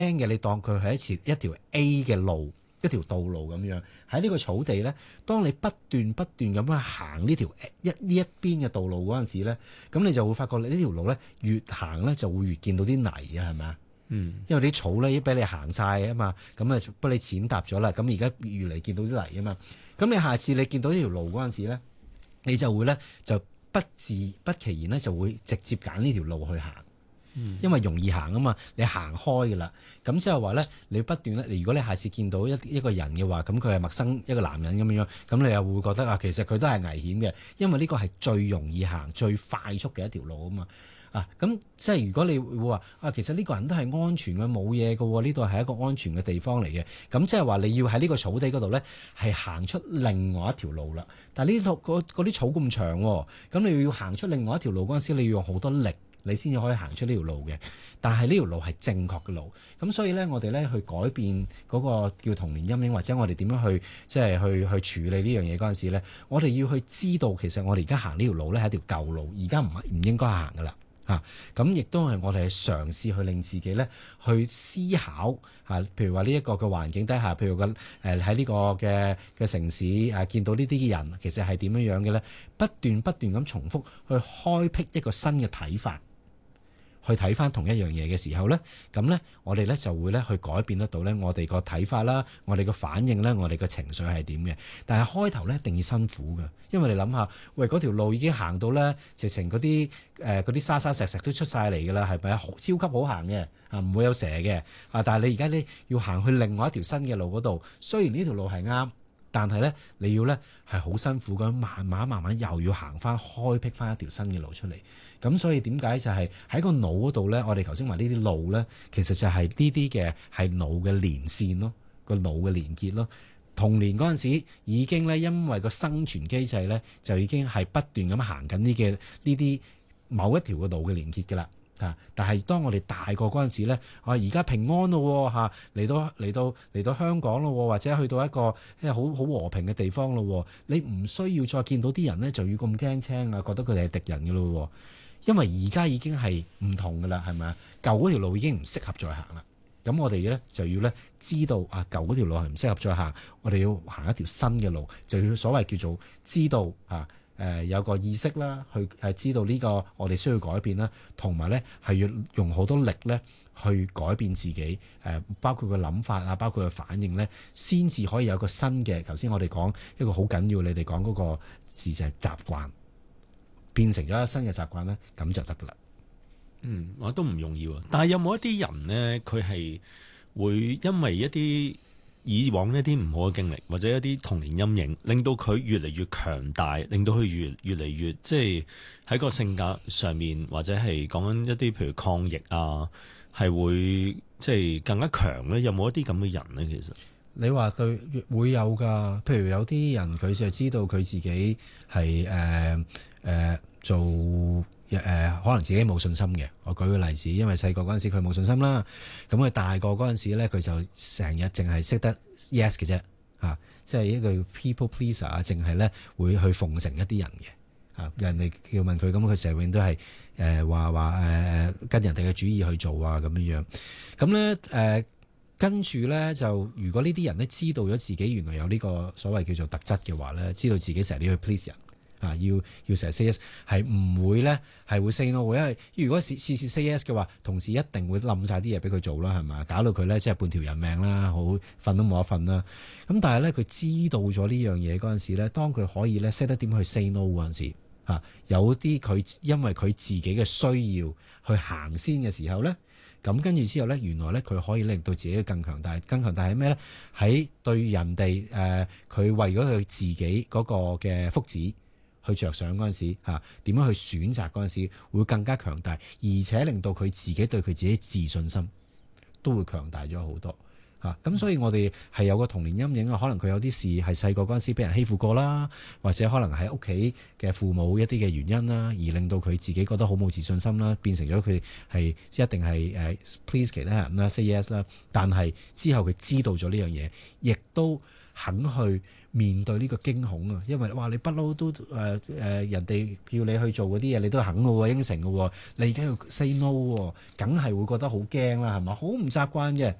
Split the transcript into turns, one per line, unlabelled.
嘅，你當佢係一條 A 嘅路，一條道路咁樣。喺呢個草地咧，當你不斷咁樣行呢條呢一邊嘅道路嗰陣時咧，咁你就會發覺你呢條路咧越行咧就會越見到啲泥啊，係咪啊？因為啲草咧已經俾你行晒啊嘛，咁啊幫你踐踏咗啦，咁而家越嚟見到啲泥啊嘛，咁你下次你見到呢條路嗰陣時咧，你就會咧就不其然咧就會直接揀呢條路去行。因為容易行啊嘛，你行開噶啦，咁即係話咧，你不斷咧，如果你下次見到一個人嘅話，咁佢係陌生一個男人咁樣，咁你又會覺得啊，其實佢都係危險嘅，因為呢個係最容易行、最快速嘅一條路啊嘛，咁即係如果你會話其實呢個人都係安全嘅，冇嘢嘅，呢度係一個安全嘅地方嚟嘅，咁即係話你要喺呢個草地嗰度咧，係行出另外一條路啦。但係呢度嗰啲草咁長，咁你要行出另外一條路嗰陣時，你要用好多力。你先至可以行出呢條路嘅，但係呢條路係正確嘅路，咁所以咧，我哋咧去改變嗰個叫童年陰影，或者我哋點樣去即係去處理呢樣嘢嗰陣時咧，我哋要去知道其實我哋而家行呢條路咧係一條舊路，而家唔應該行噶啦。咁亦都係我哋係嘗試去令自己咧去思考譬如話呢一個嘅環境底下，譬如喺呢個嘅城市見到呢啲人其實係點樣樣嘅咧，不斷咁重複去開闢一個新嘅睇法。去睇翻同一樣嘢嘅時候咧，咁咧我哋咧就會咧去改變得到咧我哋個睇法啦，我哋個反應咧，我哋個情緒係點嘅。但係開頭咧一定要辛苦嘅，因為你諗下，喂嗰條路已經行到咧，直情嗰啲沙沙石都出晒嚟㗎啦，係咪啊？超級好行嘅唔會有蛇嘅但係你而家咧要行去另外一條新嘅路嗰度，雖然呢條路係啱。但係咧，你要咧係好辛苦咁，慢慢又要行翻開闢翻一條新嘅路出嚟。咁所以點解就係喺個腦嗰度咧？我哋頭先話呢啲路咧，其實就係呢啲嘅係腦嘅連線咯，個腦嘅連結咯。童年嗰陣時已經咧，因為個生存機制咧，就已經係不斷咁行緊呢啲某一條嘅路嘅連結㗎啦。但係當我哋大個嗰陣時咧，而家平安咯嚇，嚟到香港咯，或者去到一個好和平嘅地方咯，你唔需要再見到啲人咧就要咁驚青啊，覺得佢哋係敵人㗎咯，因為而家已經係唔同㗎啦，係咪啊？舊嗰條路已經唔適合再行啦，咁我哋咧就要咧知道舊嗰條路係唔適合再行，我哋要行一條新嘅路，就要所謂叫做知道有個意識啦，去知道呢個我哋需要改變啦，同埋咧係要用好多力咧去改變自己，包括個諗法啊，包括個反應咧，先至可以有個新嘅。頭先我哋講一個好緊要，你哋講嗰個字就係習慣，變成咗一個新嘅習慣咧，咁就得噶啦。
我都唔容易喎。但係有冇一啲人咧，佢係會因為一啲以往一啲唔好嘅經歷，或者一啲童年陰影，令到佢越嚟越強大，令到佢越嚟越即係喺個性格上面，或者係講緊一啲譬如抗逆啊，係會即係更加強咧？有冇一啲咁嘅人咧？其實
你話佢會有㗎，譬如有啲人佢就知道佢自己係做。可能自己冇信心嘅，我舉個例子，因為細個嗰陣時佢冇信心啦，咁佢大個嗰陣時咧，佢就成日淨係識得 yes 嘅啫，即係一個 people pleaser 啊，淨係咧會去奉承一啲人嘅，人哋叫問佢，咁佢成日永遠都係話跟人哋嘅主意去做啊咁樣，咁咧跟住咧就如果呢啲人咧知道咗自己原來有呢個所謂叫做特質嘅話咧，知道自己成日要去 please 人。要成日 say yes 係唔會咧，係會 say no 嘅，因為如果事事 say yes 嘅話，同事一定會冧晒啲嘢俾佢做啦，係咪？搞到佢咧即係半條人命啦，好瞓都冇得瞓啦。咁但係咧，佢知道咗呢樣嘢嗰陣時咧，當佢可以咧識得點去 say no 嗰陣時，有啲佢因為佢自己嘅需要去行先嘅時候咧，咁跟住之後咧，原來咧佢可以令到自己更強大。更強大係咩咧？喺對人哋佢為咗佢自己嗰個嘅福祉去着想嗰陣時，點樣去選擇嗰陣時會更加強大，而且令到佢自己對佢自己自信心都會強大咗好多。咁所以我哋係有個童年陰影啊，可能佢有啲事係細個嗰陣時俾人欺負過啦，或者可能喺屋企嘅父母一啲嘅原因啦，而令到佢自己覺得好冇自信心啦，變成咗佢係即一定係please 其他人啦，say yes 啦。但係之後佢知道咗呢樣嘢，亦都肯去面對呢個驚恐啊！因為哇，你不嬲都人哋叫你去做嗰啲嘢，你都肯嘅喎，應承嘅喎，你而家要 say no 喎，梗係會覺得好驚啦，係嘛？好唔習慣嘅。